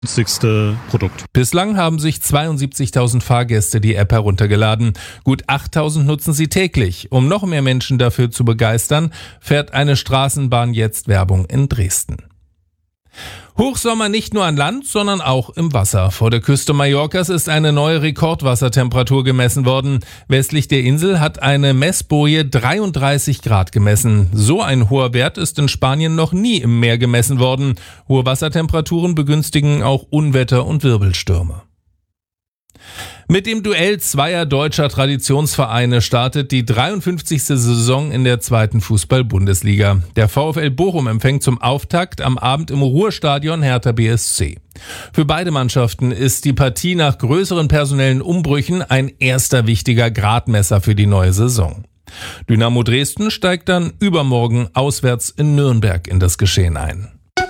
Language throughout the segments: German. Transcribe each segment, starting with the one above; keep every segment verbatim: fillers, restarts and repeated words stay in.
günstigste Produkt. Bislang haben sich zweiundsiebzigtausend Fahrgäste die App heruntergeladen. Gut achttausend nutzen sie täglich. Um noch mehr Menschen dafür zu begeistern, fährt eine Straßenbahn jetzt Werbung in Dresden. Hochsommer nicht nur an Land, sondern auch im Wasser. Vor der Küste Mallorcas ist eine neue Rekordwassertemperatur gemessen worden. Westlich der Insel hat eine Messboje dreiunddreißig Grad gemessen. So ein hoher Wert ist in Spanien noch nie im Meer gemessen worden. Hohe Wassertemperaturen begünstigen auch Unwetter und Wirbelstürme. Mit dem Duell zweier deutscher Traditionsvereine startet die dreiundfünfzigste Saison in der zweiten Fußball-Bundesliga. Der VfL Bochum empfängt zum Auftakt am Abend im Ruhrstadion Hertha B S C. Für beide Mannschaften ist die Partie nach größeren personellen Umbrüchen ein erster wichtiger Gradmesser für die neue Saison. Dynamo Dresden steigt dann übermorgen auswärts in Nürnberg in das Geschehen ein.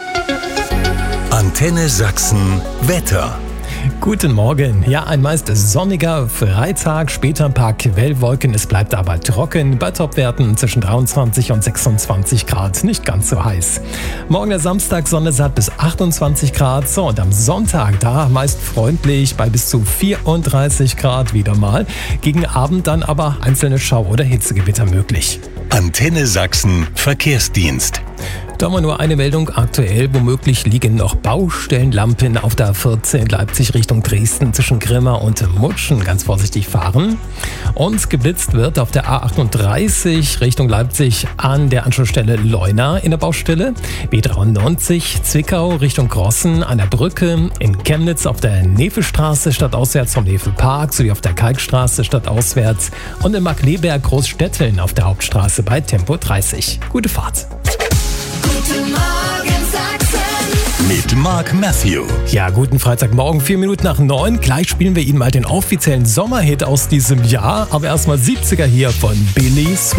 Antenne Sachsen Wetter. Guten Morgen. Ja, ein meist sonniger Freitag, später ein paar Quellwolken. Es bleibt aber trocken bei Topwerten zwischen dreiundzwanzig und sechsundzwanzig Grad. Nicht ganz so heiß. Morgen der Samstag, Sonne satt bis achtundzwanzig Grad. So, und am Sonntag, da meist freundlich bei bis zu vierunddreißig Grad wieder mal. Gegen Abend dann aber einzelne Schau- oder Hitzegewitter möglich. Antenne Sachsen Verkehrsdienst. Da haben wir nur eine Meldung aktuell. Womöglich liegen noch Baustellenlampen auf der A vierzehn Leipzig Richtung Dresden zwischen Grimma und Mutschen. Ganz vorsichtig fahren. Und geblitzt wird auf der A achtunddreißig Richtung Leipzig an der Anschlussstelle Leuna in der Baustelle. B dreiundneunzig Zwickau Richtung Grossen an der Brücke. In Chemnitz auf der Nefelstraße stadtauswärts vom Nefelpark sowie auf der Kalkstraße stadtauswärts. Und in Markkleeberg Großstetteln auf der Hauptstraße bei Tempo dreißig. Gute Fahrt. Guten Morgen Sachsen. Mit Mark Matthew. Ja, guten Freitagmorgen, vier Minuten nach neun. Gleich spielen wir Ihnen mal den offiziellen Sommerhit aus diesem Jahr. Aber erstmal siebziger hier von Billy Swan.